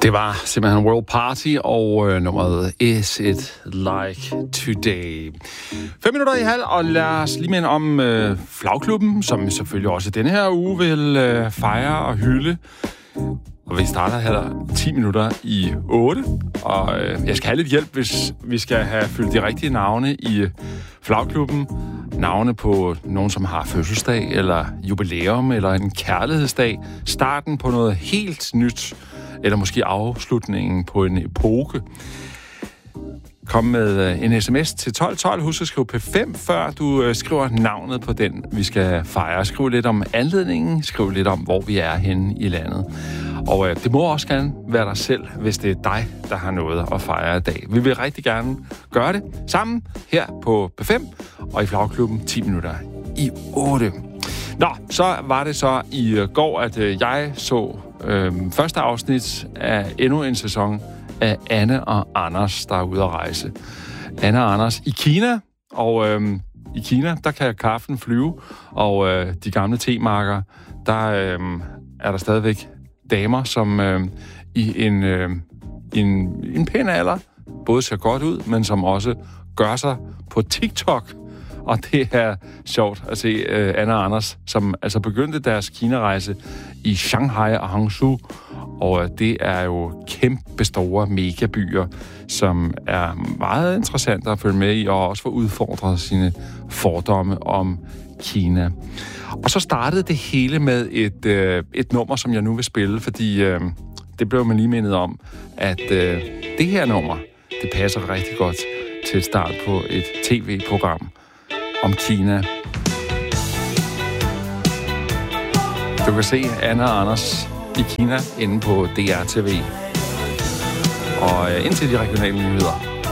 Det var simpelthen World Party og nummeret Is It Like Today. 5:05, og lad os lige minde om Flagklubben, som selvfølgelig også denne her uge vil fejre og hylde. Og vi starter her 7:10, og jeg skal have lidt hjælp, hvis vi skal have fyldt de rigtige navne i Flagklubben. Navne på nogen, som har fødselsdag, eller jubilæum, eller en kærlighedsdag. Starten på noget helt nyt, eller måske afslutningen på en epoke. Kom med en sms til 1212. Husk at skrive P5, før du skriver navnet på den, vi skal fejre. Skriv lidt om anledningen, skriv lidt om, hvor vi er henne i landet. Og det må også gerne være dig selv, hvis det er dig, der har noget at fejre i dag. Vi vil rigtig gerne gøre det sammen her på P5 og i Flagklubben 7:10. Nå, så var det så i går, at jeg så første afsnit af endnu en sæson af Anne og Anders, der er ude at rejse. Anne og Anders i Kina, og i Kina, der kan kaffen flyve, og de gamle temarker, der er der stadigvæk damer, som i en pæn alder både ser godt ud, men som også gør sig på TikTok. Og det er sjovt at se Anne og Anders, som altså begyndte deres Kina-rejse i Shanghai og Hangzhou. Og det er jo kæmpe store megabyer, som er meget interessant at følge med i, og også få udfordret sine fordomme om Kina. Og så startede det hele med et nummer, som jeg nu vil spille, fordi det blev man lige mindet om, at det her nummer, det passer rigtig godt til et start på et tv-program om Kina. Du kan se Anne og Anders i Kina inde på DR TV. Og indtil de regionale nyheder.